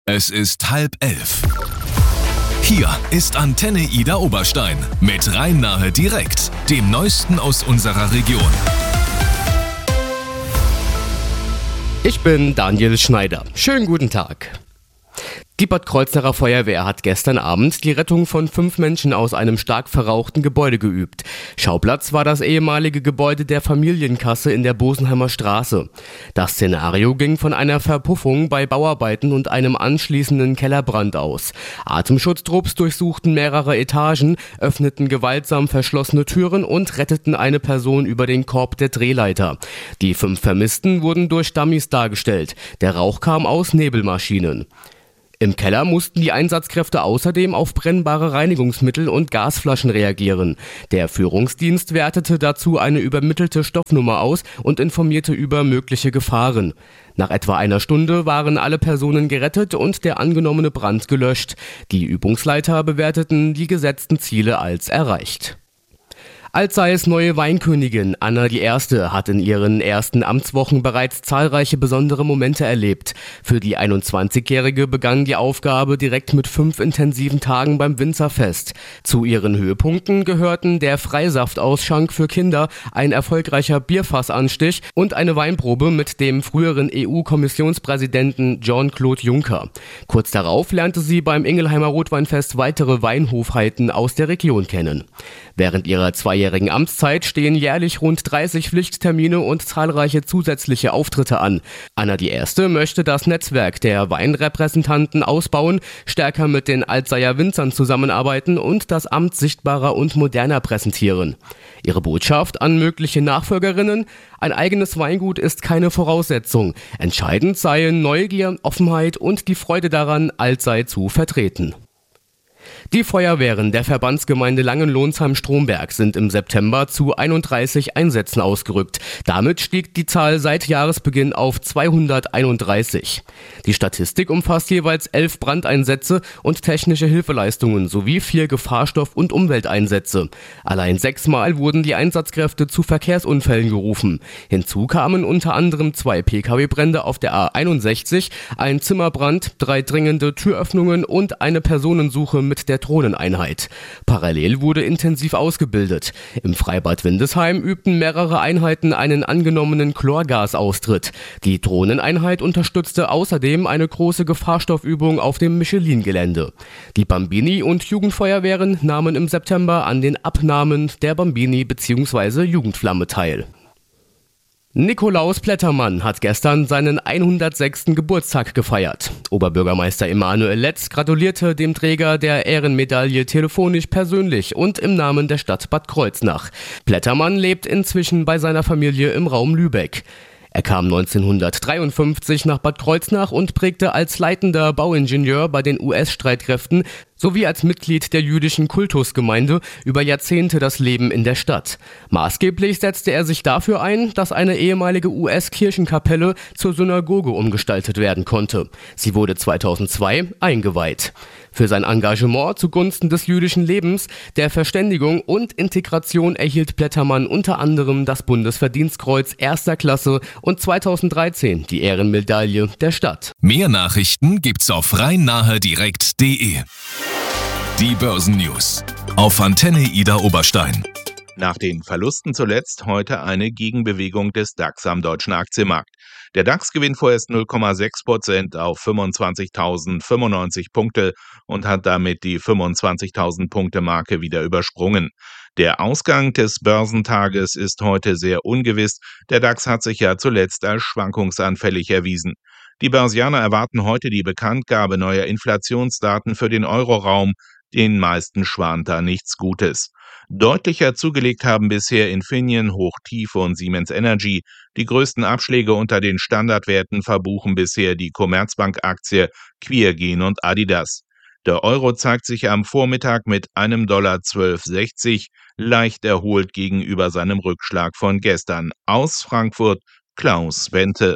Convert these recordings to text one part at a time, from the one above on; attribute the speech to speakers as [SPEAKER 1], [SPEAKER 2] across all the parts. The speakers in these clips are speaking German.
[SPEAKER 1] Es ist 10:30. Hier ist Antenne Ida Oberstein mit Rhein-Nahe direkt, dem Neuesten aus unserer Region.
[SPEAKER 2] Ich bin Daniel Schneider. Schönen guten Tag. Die Bad Kreuznacher Feuerwehr hat gestern Abend die Rettung von 5 Menschen aus einem stark verrauchten Gebäude geübt. Schauplatz war das ehemalige Gebäude der Familienkasse in der Bosenheimer Straße. Das Szenario ging von einer Verpuffung bei Bauarbeiten und einem anschließenden Kellerbrand aus. Atemschutztrupps durchsuchten mehrere Etagen, öffneten gewaltsam verschlossene Türen und retteten eine Person über den Korb der Drehleiter. Die 5 Vermissten wurden durch Dummies dargestellt. Der Rauch kam aus Nebelmaschinen. Im Keller mussten die Einsatzkräfte außerdem auf brennbare Reinigungsmittel und Gasflaschen reagieren. Der Führungsdienst wertete dazu eine übermittelte Stoffnummer aus und informierte über mögliche Gefahren. Nach etwa einer Stunde waren alle Personen gerettet und der angenommene Brand gelöscht. Die Übungsleiter bewerteten die gesetzten Ziele als erreicht. Alzeyes neue Weinkönigin Anna I. hat in ihren ersten Amtswochen bereits zahlreiche besondere Momente erlebt. Für die 21-Jährige begann die Aufgabe direkt mit 5 intensiven Tagen beim Winzerfest. Zu ihren Höhepunkten gehörten der Freisaftausschank für Kinder, ein erfolgreicher Bierfassanstich und eine Weinprobe mit dem früheren EU-Kommissionspräsidenten Jean-Claude Juncker. Kurz darauf lernte sie beim Ingelheimer Rotweinfest weitere Weinhofheiten aus der Region kennen. Während ihrer 2-jährigen Amtszeit stehen jährlich rund 30 Pflichttermine und zahlreiche zusätzliche Auftritte an. Anna I. möchte das Netzwerk der Weinrepräsentanten ausbauen, stärker mit den Alzeyer Winzern zusammenarbeiten und das Amt sichtbarer und moderner präsentieren. Ihre Botschaft an mögliche Nachfolgerinnen: Ein eigenes Weingut ist keine Voraussetzung. Entscheidend seien Neugier, Offenheit und die Freude daran, Alzey zu vertreten. Die Feuerwehren der Verbandsgemeinde Langenlonsheim-Stromberg sind im September zu 31 Einsätzen ausgerückt. Damit stieg die Zahl seit Jahresbeginn auf 231. Die Statistik umfasst jeweils 11 Brandeinsätze und technische Hilfeleistungen sowie 4 Gefahrstoff- und Umwelteinsätze. Allein 6-mal wurden die Einsatzkräfte zu Verkehrsunfällen gerufen. Hinzu kamen unter anderem 2 Pkw-Brände auf der A61, ein Zimmerbrand, 3 dringende Türöffnungen und eine Personensuche mit der Drohneneinheit. Parallel wurde intensiv ausgebildet. Im Freibad Windesheim übten mehrere Einheiten einen angenommenen Chlorgasaustritt. Die Drohneneinheit unterstützte außerdem eine große Gefahrstoffübung auf dem Michelin-Gelände. Die Bambini- und Jugendfeuerwehren nahmen im September an den Abnahmen der Bambini bzw. Jugendflamme teil. Nikolaus Plettermann hat gestern seinen 106. Geburtstag gefeiert. Oberbürgermeister Emanuel Letz gratulierte dem Träger der Ehrenmedaille telefonisch persönlich und im Namen der Stadt Bad Kreuznach. Plettermann lebt inzwischen bei seiner Familie im Raum Lübeck. Er kam 1953 nach Bad Kreuznach und prägte als leitender Bauingenieur bei den US-Streitkräften sowie als Mitglied der jüdischen Kultusgemeinde über Jahrzehnte das Leben in der Stadt. Maßgeblich setzte er sich dafür ein, dass eine ehemalige US-Kirchenkapelle zur Synagoge umgestaltet werden konnte. Sie wurde 2002 eingeweiht. Für sein Engagement zugunsten des jüdischen Lebens, der Verständigung und Integration erhielt Plettermann unter anderem das Bundesverdienstkreuz 1. Klasse und 2013 die Ehrenmedaille der Stadt.
[SPEAKER 1] Mehr Nachrichten gibt's auf rhein-nahe-direkt.de. Die Börsennews auf Antenne Ida Oberstein.
[SPEAKER 3] Nach den Verlusten zuletzt heute eine Gegenbewegung des DAX am deutschen Aktienmarkt. Der DAX gewinnt vorerst 0,6% auf 25.095 Punkte und hat damit die 25.000 Punkte Marke wieder übersprungen. Der Ausgang des Börsentages ist heute sehr ungewiss. Der DAX hat sich ja zuletzt als schwankungsanfällig erwiesen. Die Börsianer erwarten heute die Bekanntgabe neuer Inflationsdaten für den Euroraum. Den meisten schwant da nichts Gutes. Deutlicher zugelegt haben bisher Infineon, Hochtief und Siemens Energy. Die größten Abschläge unter den Standardwerten verbuchen bisher die Commerzbank-Aktie, Quiergen und Adidas. Der Euro zeigt sich am Vormittag mit einem $12,60, leicht erholt gegenüber seinem Rückschlag von gestern. Aus Frankfurt, Klaus Wente.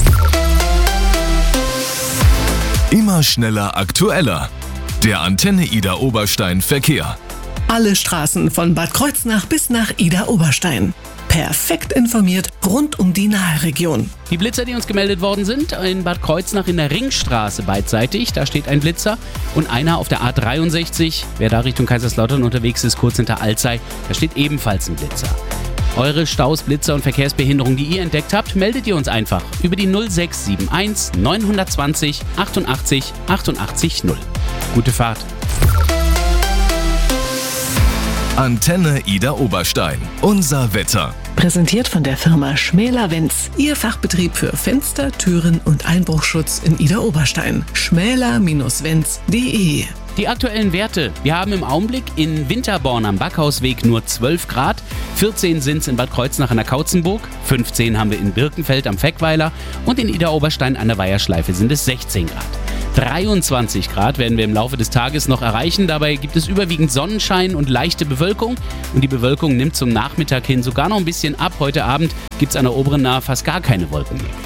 [SPEAKER 1] Immer schneller, aktueller. Der Antenne Ida Oberstein Verkehr.
[SPEAKER 4] Alle Straßen von Bad Kreuznach bis nach Ida Oberstein. perfekt informiert rund um die Nahregion.
[SPEAKER 5] Die Blitzer, die uns gemeldet worden sind, in Bad Kreuznach in der Ringstraße beidseitig, da steht ein Blitzer, und einer auf der A63, wer da Richtung Kaiserslautern unterwegs ist, kurz hinter Alzey, da steht ebenfalls ein Blitzer. Eure Staus, Blitzer und Verkehrsbehinderungen, die ihr entdeckt habt, meldet ihr uns einfach über die 0671 920 88 88 0. Gute Fahrt.
[SPEAKER 1] Antenne Ida Oberstein. Unser Wetter.
[SPEAKER 4] Präsentiert von der Firma Schmäler-Wenz. Ihr Fachbetrieb für Fenster, Türen und Einbruchschutz in Ida Oberstein. schmäler-wenz.de.
[SPEAKER 5] Die aktuellen Werte. Wir haben im Augenblick in Winterborn am Backhausweg nur 12 Grad, 14 sind es in Bad Kreuznach an der Kautzenburg, 15 haben wir in Birkenfeld am Feckweiler und in Ida Oberstein an der Weiherschleife sind es 16 Grad. 23 Grad werden wir im Laufe des Tages noch erreichen. Dabei gibt es überwiegend Sonnenschein und leichte Bewölkung. Und die Bewölkung nimmt zum Nachmittag hin sogar noch ein bisschen ab. Heute Abend gibt es an der oberen Nahe fast gar keine Wolken mehr.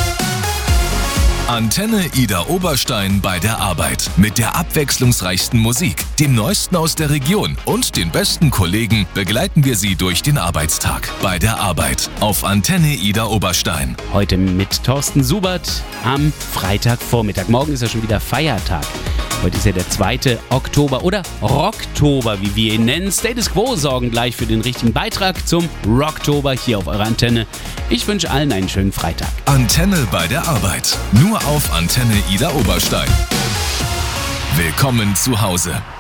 [SPEAKER 1] Antenne Ida Oberstein bei der Arbeit. Mit der abwechslungsreichsten Musik, dem Neuesten aus der Region und den besten Kollegen begleiten wir Sie durch den Arbeitstag. Bei der Arbeit auf Antenne Ida Oberstein.
[SPEAKER 5] Heute mit Thorsten Subert am Freitagvormittag. Morgen ist ja schon wieder Feiertag. Heute ist ja der 2. Oktober oder Rocktober, wie wir ihn nennen. Status Quo sorgen gleich für den richtigen Beitrag zum Rocktober hier auf eurer Antenne. Ich wünsche allen einen schönen Freitag.
[SPEAKER 1] Antenne bei der Arbeit. Nur auf Antenne Ida Oberstein. Willkommen zu Hause.